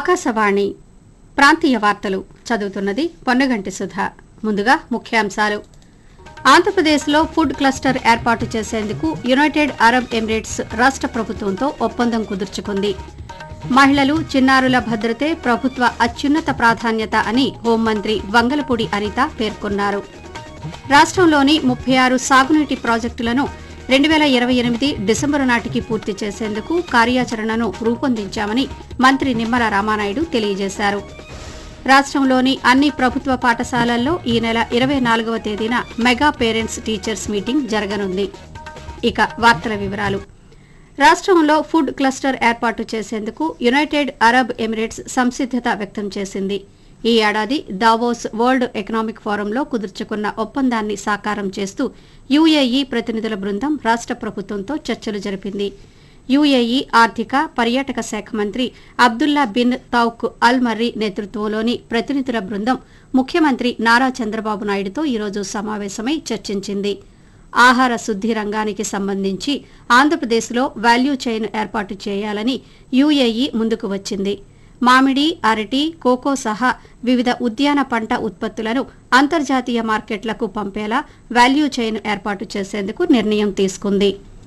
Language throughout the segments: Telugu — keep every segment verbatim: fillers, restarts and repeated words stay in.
ఆకాశవాణి ప్రాంతీయ వార్తలు చదువుతున్నది పొన్నగంటి సుధా. ముందుగా ముఖ్యాంశాలు. ఆంధ్రప్రదేశ్లో ఫుడ్ క్లస్టర్ ఏర్పాటు చేసేందుకు యునైటెడ్ అరబ్ ఎమిరేట్స్ రాష్ట్ర ప్రభుత్వంతో ఒప్పందం కుదుర్చుకుంది. మహిళలు, చిన్నారుల భద్రతే ప్రభుత్వ అత్యున్నత ప్రాధాన్యత అని హోంమంత్రి వంగలపూడి అనిత పేర్కొన్నారు. రాష్ట్రంలోని ముప్పై ఆరు సాగునీటి ప్రాజెక్టులను రెండు వేల ఇరవై ఎనిమిది డిసెంబరు నాటికి పూర్తి చేసేందుకు కార్యాచరణను రూపొందించామని మంత్రి నిమ్మల రామానాయుడు తెలియజేశారు. రాష్ట్రంలోని అన్ని ప్రభుత్వ పాఠశాలల్లో ఈ నెల ఇరవై నాలుగవ తేదీన మెగా పేరెంట్స్ టీచర్స్ మీటింగ్ జరగనుంది. ఇక వార్తల వివరాలు. రాష్ట్రంలో ఫుడ్ క్లస్టర్ ఏర్పాటు చేసేందుకు యునైటెడ్ అరబ్ ఎమిరేట్స్ సంసిద్దత వ్యక్తం చేసింది. ఈ ఏడాది దావోస్ వరల్డ్ ఎకనామిక్ ఫోరంలో కుదుర్చుకున్న ఒప్పందాన్ని సాకారం చేస్తూ యూఏఈ ప్రతినిధుల బృందం రాష్ట్ర ప్రభుత్వంతో చర్చలు జరిపింది. యూఏఈ ఆర్థిక, పర్యాటక శాఖ మంత్రి అబ్దుల్లా బిన్ తౌక్ అల్ మర్రి నేతృత్వంలోని ప్రతినిధుల బృందం ముఖ్యమంత్రి నారా చంద్రబాబు నాయుడుతో ఈరోజు సమావేశమై చర్చించింది. ఆహార శుద్ది రంగానికి సంబంధించి ఆంధ్రప్రదేశ్లో వాల్యూ చైన్ ఏర్పాటు చేయాలని యూఏఈ ముందుకు వచ్చింది. మామిడి, అరటి, కోకో సహా వివిధ ఉద్యాన పంట ఉత్పత్తులను అంతర్జాతీయ మార్కెట్లకు పంపేలా వాల్యూ చైన్ ఏర్పాటు చేసేందుకు నిర్ణయం తీసుకుంది.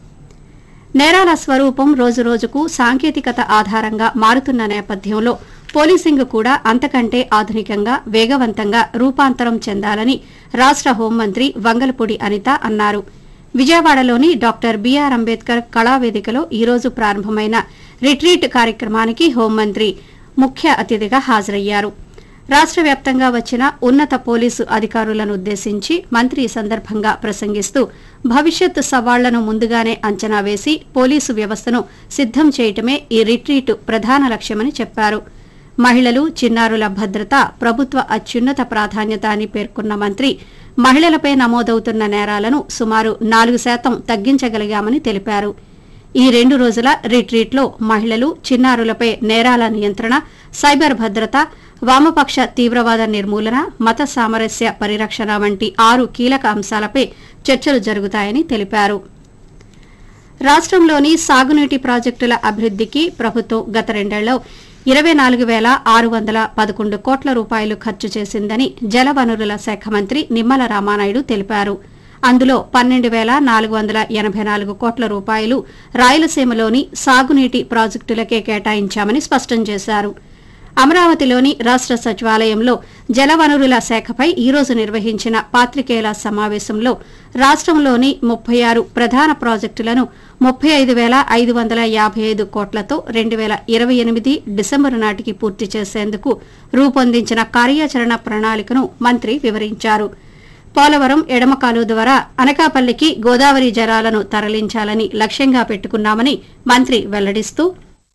నేరాల స్వరూపం రోజురోజుకు సాంకేతికత ఆధారంగా మారుతున్న నేపథ్యంలో పోలీసింగ్ కూడా అంతకంటే ఆధునికంగా, వేగవంతంగా రూపాంతరం చెందాలని రాష్ట్ర హోంమంత్రి వంగలపూడి అనిత అన్నారు. విజయవాడలోని డాక్టర్ బీఆర్ అంబేద్కర్ కళావేదికలో ఈరోజు ప్రారంభమైన రిట్రీట్ కార్యక్రమానికి హోంమంత్రి ముఖ్య అతిథిగా హాజరయ్యారు. రాష్ట్ర వ్యాప్తంగా వచ్చిన ఉన్నత పోలీసు అధికారులను ఉద్దేశించి మంత్రి ఈ సందర్భంగా ప్రసంగిస్తూ భవిష్యత్ సవాళ్లను ముందుగానే అంచనా వేసి పోలీసు వ్యవస్థను సిద్దం చేయటమే ఈ రిట్రీట్ ప్రధాన లక్ష్యమని చెప్పారు. మహిళలు, చిన్నారుల భద్రత ప్రభుత్వ అత్యున్నత ప్రాధాన్యత అని పేర్కొన్న మంత్రి మహిళలపై నమోదవుతున్న నేరాలను సుమారు నాలుగు శాతం తగ్గించగలిగామని తెలిపారు. ఈ రెండు రోజుల రిట్రీట్లో మహిళలు, చిన్నారులపై నేరాల నియంత్రణ, సైబర్ భద్రత, వామపక్ష తీవ్రవాద నిర్మూలన, మత సామరస్య పరిరక్షణ వంటి ఆరు కీలక అంశాలపై చర్చలు జరుగుతాయని తెలిపారు. రాష్ట్రంలోని సాగునీటి ప్రాజెక్టుల అభివృద్దికి ప్రభుత్వం గత రెండేళ్లలో ఇరవై నాలుగు వేల ఆరు వందల పదకొండు కోట్ల రూపాయలు ఖర్చు చేసిందని జలవనరుల శాఖ మంత్రి నిమ్మల రామానాయుడు తెలిపారు. అందులో పన్నెండు వేల నాలుగు వందల ఎనభై నాలుగు కోట్ల రూపాయలు రాయలసీమలోని సాగునీటి ప్రాజెక్టులకే కేటాయించామని స్పష్టం చేశారు. అమరావతిలోని రాష్ట్ర సచివాలయంలో జలవనరుల శాఖపై ఈరోజు నిర్వహించిన పాత్రికేయుల సమావేశంలో రాష్ట్రంలోని ముప్పై ఆరు ప్రధాన ప్రాజెక్టులను ముప్పై ఐదు వేల ఐదు వందల యాభై ఐదు కోట్లతో రెండు వేల ఇరవై ఎనిమిది డిసెంబరు నాటికి పూర్తి చేసేందుకు రూపొందించిన కార్యాచరణ ప్రణాళికను మంత్రి వివరించారు. పోలవరం ఎడమ కాలువ ద్వారా అనకాపల్లికి గోదావరి జలాలను తరలించాలని లక్ష్యంగా పెట్టుకున్నామని మంత్రి వెల్లడిస్తూ,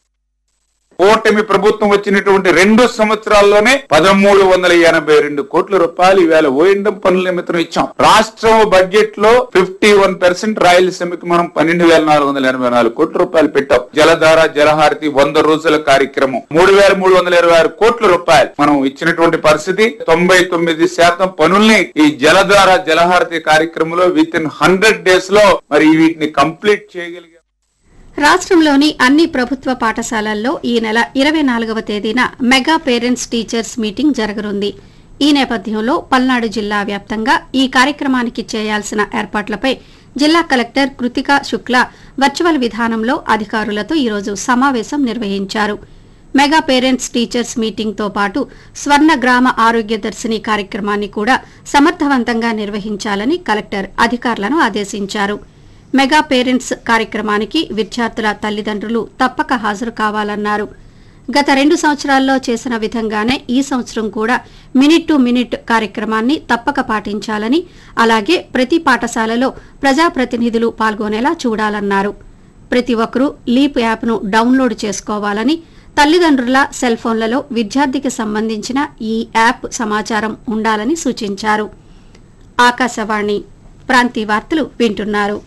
కూటమి ప్రభుత్వం వచ్చినటువంటి రెండు సంవత్సరాల్లోనే పదమూడు వందల ఎనభై రెండు కోట్ల రూపాయలు ఈవేళ ఓఎండం పనుల నిమిత్తం ఇచ్చాం. రాష్ట్రం బడ్జెట్ లో ఫిఫ్టీ వన్ పర్సెంట్ రాయలసీమకి మనం పన్నెండు వేల నాలుగు వందల ఎనభై నాలుగు కోట్ల రూపాయలు పెట్టాం. జలధార, జలహారతి వంద రోజుల కార్యక్రమం మూడు వేల మూడు వందల ఇరవై ఆరు కోట్ల రూపాయలు మనం ఇచ్చినటువంటి పరిస్థితి. తొంభై తొమ్మిది శాతం పనుల్ని ఈ జలధార, జలహారతి కార్యక్రమంలో విత్ ఇన్ హండ్రెడ్ డేస్ లో మరి వీటిని కంప్లీట్ చేయగలిగాం. రాష్ట్రంలోని అన్ని ప్రభుత్వ పాఠశాలల్లో ఈ నెల ఇరవై నాలుగవ తేదీన మెగా పేరెంట్స్ టీచర్స్ మీటింగ్ జరగనుంది. ఈ నేపథ్యంలో పల్నాడు జిల్లా వ్యాప్తంగా ఈ కార్యక్రమానికి చేయాల్సిన ఏర్పాట్లపై జిల్లా కలెక్టర్ కృతికా శుక్లా వర్చువల్ విధానంలో అధికారులతో ఈరోజు సమావేశం నిర్వహించారు. మెగా పేరెంట్స్ టీచర్స్ మీటింగ్తో పాటు స్వర్ణ గ్రామ ఆరోగ్య దర్శిని కార్యక్రమాన్ని కూడా సమర్థవంతంగా నిర్వహించాలని కలెక్టర్ అధికారులను ఆదేశించారు. మెగా పేరెంట్స్ కార్యక్రమానికి విద్యార్థుల తల్లిదండ్రులు తప్పక హాజరు కావాలన్నారు. గత రెండు సంవత్సరాల్లో చేసిన విధంగానే ఈ సంవత్సరం కూడా మినిట్ టు మినిట్ కార్యక్రమాన్ని తప్పక పాటించాలని, అలాగే ప్రతి పాఠశాలలో ప్రజాప్రతినిధులు పాల్గొనేలా చూడాలన్నారు. ప్రతి ఒక్కరూ లీప్ యాప్ను డౌన్లోడ్ చేసుకోవాలని, తల్లిదండ్రుల సెల్ ఫోన్లలో విద్యార్థికి సంబంధించిన ఈ యాప్ సమాచారం ఉండాలని సూచించారు. ఆకాశవాణి ప్రాంతీయ వార్తలు వింటున్నారు.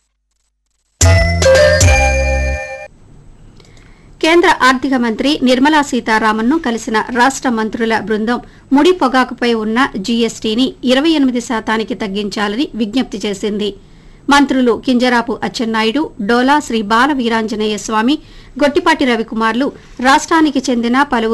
కేంద్ర ఆర్థిక మంత్రి నిర్మలా సీతారామన్ను కలిసిన రాష్ట్ర మంత్రుల బృందం ముడి పొగాకుపై ఉన్న జీఎస్టీని ఇరవై ఎనిమిది శాతానికి తగ్గించాలని విజ్ఞప్తి చేసింది. మంత్రులు కింజరాపు అచ్చెన్నాయుడు, డోలా శ్రీ బాల వీరాంజనేయ స్వామి, గొట్టిపాటి రవికుమార్లు రాష్ట్రానికి చెందిన పలువురు